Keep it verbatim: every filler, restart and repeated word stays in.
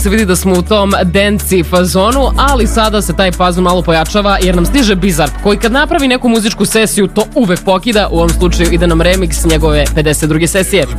se vidi da smo u tom denci fazonu, ali sada se taj fazon malo pojačava jer nam stiže Bizarp, koji kad napravi neku muzičku sesiju to uvek pokida, u ovom slučaju ide nam remix njegove pedeset druge sesije.